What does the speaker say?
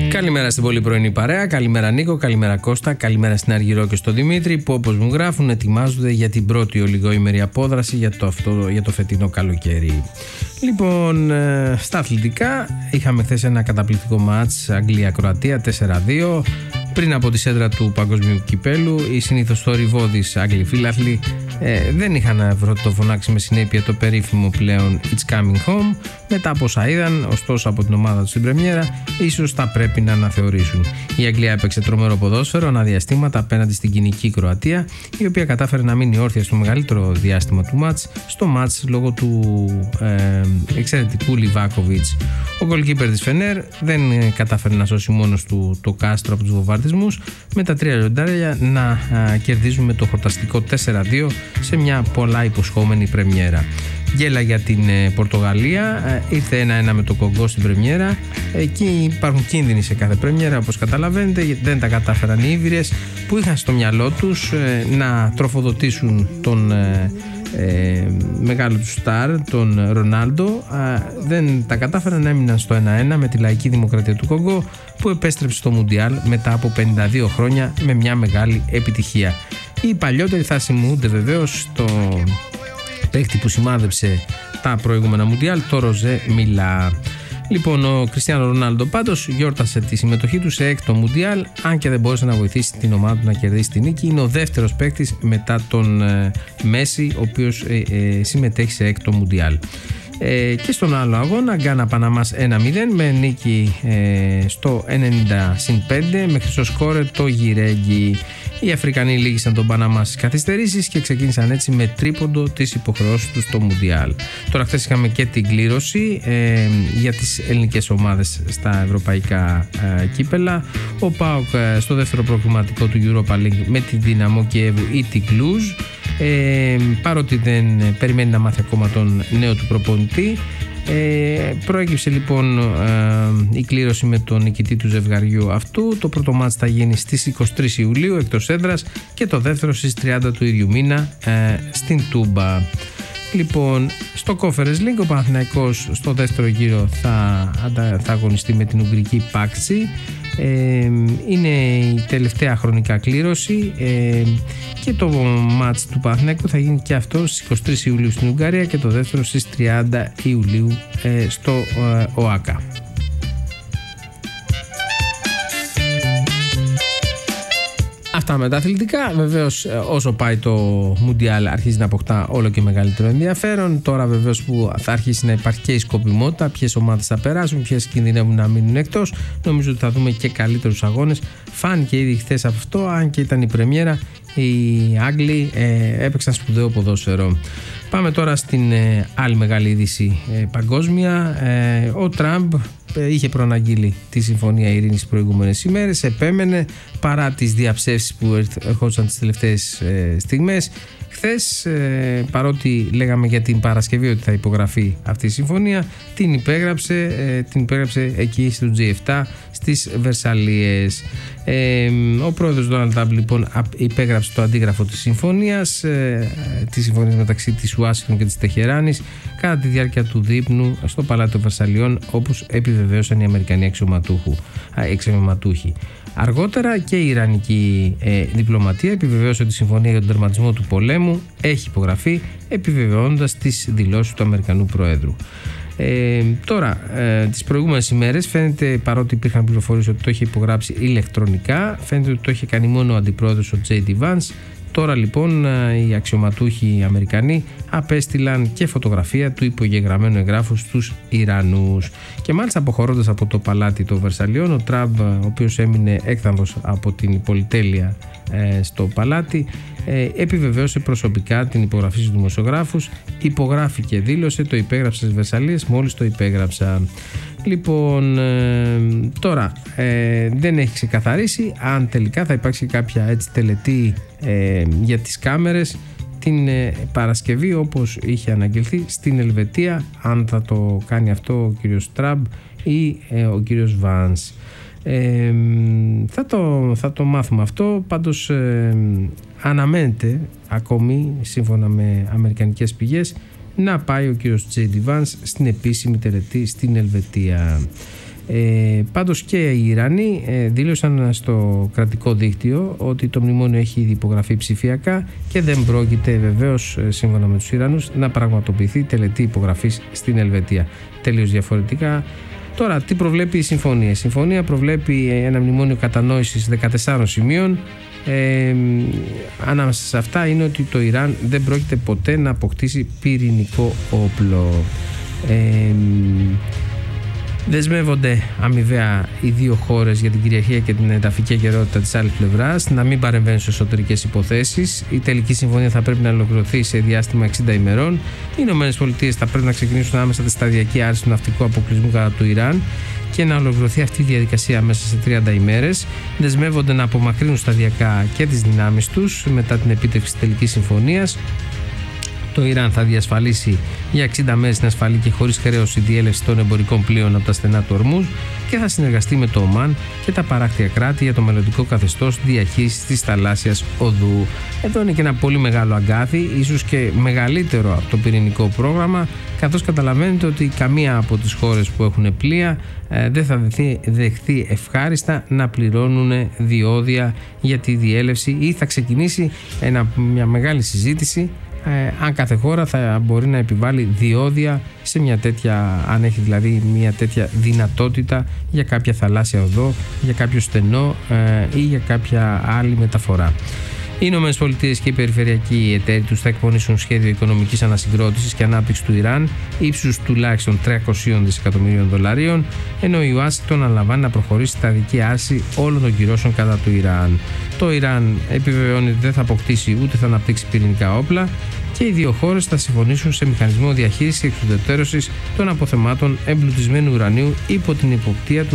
Καλημέρα στην πολύ πρωινή παρέα, καλημέρα Νίκο, καλημέρα Κώστα, καλημέρα στην Αργυρό και στον Δημήτρη που όπως μου γράφουν ετοιμάζονται για την πρώτη ολιγοήμερη απόδραση για το φετινό καλοκαίρι. Λοιπόν, στα αθλητικά είχαμε χθες ένα καταπληκτικό μάτς Αγγλία-Κροατία 4-2. Πριν από τη σέντρα του Παγκοσμίου Κυπέλου, οι συνήθως θορυβώδεις Άγγλοι φίλαθλοι δεν είχαν το φωνάξει με συνέπεια το περίφημο πλέον It's Coming Home. Μετά από όσα είδαν, ωστόσο από την ομάδα του στην πρεμιέρα, ίσως θα πρέπει να αναθεωρήσουν. Η Αγγλία έπαιξε τρομερό ποδόσφαιρο αναδιαστήματα απέναντι στην κοινική Κροατία, η οποία κατάφερε να μείνει όρθια στο μεγαλύτερο διάστημα του μάτς, στο μάτς λόγω του εξαιρετικού Λιβάκοβιτς. Ο γκολκίπερ της Φενέρ δεν κατάφερε να σώσει μόνος του το κάστρο από τους βομβαρδισμούς, με τα 3 λιοντάρια να κερδίζουν με το χορταστικό 4-2 σε μια πολλά υποσχόμενη πρεμιέρα. Γέλα για την Πορτογαλία, ήρθε 1-1 με το Κογκό στην πρεμιέρα. Εκεί υπάρχουν κίνδυνοι σε κάθε πρεμιέρα, όπως καταλαβαίνετε, γιατί δεν τα κατάφεραν οι Ήβηρες που είχαν στο μυαλό τους να τροφοδοτήσουν τον μεγάλο του στάρ, τον Ρονάλντο. Δεν τα κατάφεραν, έμειναν στο 1-1 με τη Λαϊκή Δημοκρατία του Κογκό, που επέστρεψε στο Μουντιάλ μετά από 52 χρόνια με μια μεγάλη επιτυχία. Οι παλιότεροι θα θυμούνται βεβαίως στο παίκτη που σημάδεψε τα προηγούμενα Μουντιάλ, το Ροζέ Μιλά. Λοιπόν, ο Κριστιάνο Ρονάλντο πάντως γιόρτασε τη συμμετοχή του σε έκτο Μουντιάλ, αν και δεν μπόρεσε να βοηθήσει την ομάδα του να κερδίσει την νίκη. Είναι ο δεύτερος παίκτης μετά τον Μέση, ο οποίος συμμετέχει σε έκτο Μουντιάλ. Και στον άλλο αγώνα, Γκάνα Παναμάς 1-0 με νίκη στο 90-5 με χρυσό σκόρε το Γιρέγγι. Οι Αφρικανοί λύγησαν τον Παναμά στις καθυστερήσεις και ξεκίνησαν έτσι με τρίποντο τις υποχρεώσεις τους στο Μουντιάλ. Τώρα χθες είχαμε και την κλήρωση για τις ελληνικές ομάδες στα ευρωπαϊκά κύπελα. Ο ΠΑΟΚ στο δεύτερο προκριματικό του Europa League με την Δύναμο Κιέβου ή την Κλούζ. Παρότι δεν περιμένει να μάθει ακόμα τον νέο του προπονητή, προέκυψε λοιπόν η κλήρωση με τον νικητή του ζευγαριού αυτού. Το πρώτο μάτς θα γίνει στις 23 Ιουλίου εκτός έδρας και το δεύτερο στις 30 του ίδιου μήνα στην Τούμπα. Λοιπόν, στο Conference League ο Παναθηναϊκός στο δεύτερο γύρο θα αγωνιστεί με την Ουγγρική Πάξη. Είναι η τελευταία χρονικά κλήρωση και το μάτς του Παναθηναϊκού θα γίνει και αυτό στις 23 Ιουλίου στην Ουγγαρία και το δεύτερο στις 30 Ιουλίου στο ΟΑΚΑ. Αυτά με τα αθλητικά. Βεβαίως, όσο πάει το Μουντιάλ αρχίζει να αποκτά όλο και μεγαλύτερο ενδιαφέρον. Τώρα βεβαίως που θα αρχίσει να υπάρχει και η σκοπιμότητα, ποιες ομάδες θα περάσουν, ποιες κινδυνεύουν να μείνουν εκτός. Νομίζω ότι θα δούμε και καλύτερους αγώνες. Φάνηκε ήδη χθες αυτό, αν και ήταν η πρεμιέρα. Οι Άγγλοι έπαιξαν σπουδαίο ποδόσφαιρο. Πάμε τώρα στην άλλη μεγάλη είδηση παγκόσμια. Ο Τραμπ είχε προαναγγείλει τη Συμφωνία Ειρήνης τις προηγούμενες ημέρες, επέμενε παρά τις διαψεύσεις που ερχόντουσαν τις τελευταίες στιγμές. Χθες, παρότι λέγαμε για την Παρασκευή ότι θα υπογραφεί αυτή η συμφωνία, την υπέγραψε εκεί στο G7 στις Βερσαλίες. Ο πρόεδρος Ντόναλντ Τραμπ λοιπόν υπέγραψε το αντίγραφο της συμφωνίας μεταξύ της Ουάσιγκτον και της Τεχεράνης κατά τη διάρκεια του δείπνου στο Παλάτι των Βερσαλιών, όπως επιβεβαίωσαν οι Αμερικανοί αξιωματούχοι. Αργότερα και η Ιρανική διπλωματία επιβεβαίωσε ότι η συμφωνία για τον τερματισμό του πολέμου έχει υπογραφεί, επιβεβαιώνοντας τις δηλώσεις του Αμερικανού Προέδρου. Τώρα, τις προηγούμενες ημέρες φαίνεται, παρότι υπήρχαν πληροφορίες ότι το είχε υπογράψει ηλεκτρονικά, φαίνεται ότι το είχε κάνει μόνο ο αντιπρόεδρος ο J.D. Vance. Τώρα λοιπόν οι αξιωματούχοι Αμερικανοί απέστειλαν και φωτογραφία του υπογεγραμμένου εγγράφου στους Ιρανούς. Και μάλιστα αποχωρώντας από το Παλάτι των Βερσαλιών, ο Τραμπ, ο οποίος έμεινε έκθαμβος από την πολυτέλεια στο παλάτι, επιβεβαίωσε προσωπικά την υπογραφή στους δημοσιογράφους, υπογράφηκε, δήλωσε, το υπέγραψε στις Βερσαλίες, μόλις το υπέγραψα. Λοιπόν, τώρα δεν έχει ξεκαθαρίσει αν τελικά θα υπάρξει κάποια έτσι τελετή για τις κάμερες την Παρασκευή όπως είχε αναγγελθεί στην Ελβετία, αν θα το κάνει αυτό ο κύριος Τραμπ ή ο κύριος Βάνς. Θα το μάθουμε αυτό. Πάντως αναμένεται ακόμη, σύμφωνα με αμερικανικές πηγές, να πάει ο κύριος J.D. Vance στην επίσημη τελετή στην Ελβετία. Πάντως και οι Ιρανοί δήλωσαν στο κρατικό δίκτυο ότι το μνημόνιο έχει ήδη υπογραφεί ψηφιακά και δεν πρόκειται βεβαίως, σύμφωνα με τους Ιρανούς, να πραγματοποιηθεί τελετή υπογραφής στην Ελβετία. Τελείως διαφορετικά. Τώρα, τι προβλέπει η συμφωνία? Η συμφωνία προβλέπει ένα μνημόνιο κατανόησης 14 σημείων. Ανάμεσα σε αυτά είναι ότι το Ιράν δεν πρόκειται ποτέ να αποκτήσει πυρηνικό όπλο. Δεσμεύονται αμοιβαία οι δύο χώρες για την κυριαρχία και την εδαφική ακεραιότητα της άλλης πλευράς, να μην παρεμβαίνουν σε εσωτερικές υποθέσεις. Η τελική συμφωνία θα πρέπει να ολοκληρωθεί σε διάστημα 60 ημερών. Οι ΗΠΑ θα πρέπει να ξεκινήσουν άμεσα τη σταδιακή άρση του ναυτικού αποκλεισμού κατά του Ιράν και να ολοκληρωθεί αυτή η διαδικασία μέσα σε 30 ημέρες. Δεσμεύονται να απομακρύνουν σταδιακά και τις δυνάμεις τους μετά την επίτευξη της τελικής συμφωνίας. Το Ιράν θα διασφαλίσει για 60 μέρες την ασφαλή και χωρίς χρέωση διέλευση των εμπορικών πλοίων από τα στενά του Ορμούζ και θα συνεργαστεί με το Ομάν και τα παράκτια κράτη για το μελλοντικό καθεστώς διαχείρισης της θαλάσσιας οδού. Εδώ είναι και ένα πολύ μεγάλο αγκάθι, ίσως και μεγαλύτερο από το πυρηνικό πρόγραμμα, καθώς καταλαβαίνετε ότι καμία από τις χώρες που έχουν πλοία δεν θα δεχθεί ευχάριστα να πληρώνουν διόδια για τη διέλευση ή θα ξεκινήσει μια μεγάλη συζήτηση αν κάθε χώρα θα μπορεί να επιβάλλει διόδια σε μια τέτοια, αν έχει δηλαδή μια τέτοια δυνατότητα για κάποια θαλάσσια οδό, για κάποιο στενό ή για κάποια άλλη μεταφορά. Οι ΗΠΑ και οι περιφερειακοί εταίροι τους θα εκπονήσουν σχέδιο οικονομικής ανασυγκρότησης και ανάπτυξης του Ιράν ύψους τουλάχιστον $300 δισεκατομμυρίων, ενώ η Ουάσιγκτον αναλαμβάνει να προχωρήσει στα δική άρση όλων των κυρώσεων κατά του Ιράν. Το Ιράν επιβεβαιώνει ότι δεν θα αποκτήσει ούτε θα αναπτύξει πυρηνικά όπλα και οι δύο χώρες θα συμφωνήσουν σε μηχανισμό διαχείρισης και εξουδετερώσης των αποθεμάτων εμπλουτισμένου ουρανίου υπό την υποπτία του